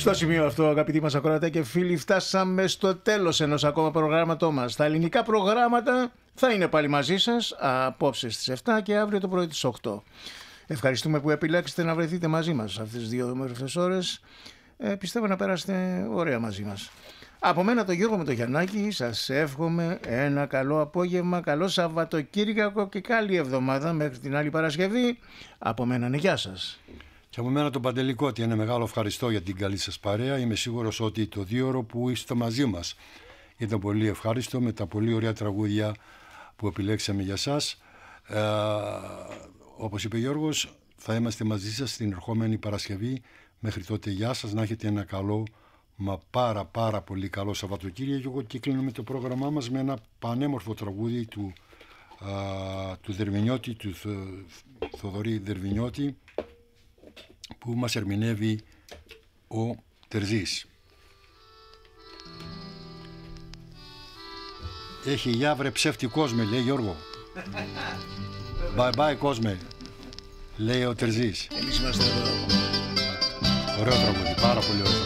Στο σημείο αυτό, αγαπητοί μας ακροατές και φίλοι, φτάσαμε στο τέλος ενός ακόμα προγράμματός μας. Τα ελληνικά προγράμματα θα είναι πάλι μαζί σας απόψε στις 7 και αύριο το πρωί στις 8. Ευχαριστούμε που επιλέξετε να βρεθείτε μαζί μας αυτές τις δύο όμορφες ώρες. Πιστεύω να περάσετε ωραία μαζί μας. Από μένα τον Γιώργο με το Γιαννάκη σας εύχομαι ένα καλό απόγευμα, καλό Σαββατοκύριακο και καλή εβδομάδα μέχρι την άλλη Παρασκευή. Από μένα ναι, γεια σας. Και από μένα τον Παντελικότη, ένα μεγάλο ευχαριστώ για την καλή σας παρέα. Είμαι σίγουρος ότι το 2ωρο που είστε μαζί μας ήταν πολύ ευχάριστο με τα πολύ ωραία τραγούδια που επιλέξαμε για σας. Όπως είπε ο Γιώργος, θα είμαστε μαζί σας την ερχόμενη Παρασκευή. Μέχρι τότε γεια σας, να έχετε ένα καλό, μα πάρα πολύ καλό Σαββατοκύριακο και κλείνουμε το πρόγραμμά μας με ένα πανέμορφο τραγούδι του Δερβινιώτη, του Θοδωρή Δερβινιώτη, που μας ερμηνεύει ο Τερζής. Έχει γεια βρε ψεύτη κόσμε, λέει Γιώργο. Bye bye κόσμε, λέει ο Τερζής. Εμείς είμαστε εδώ. Ωραίο τραγούδι, πάρα πολύ ωραίο.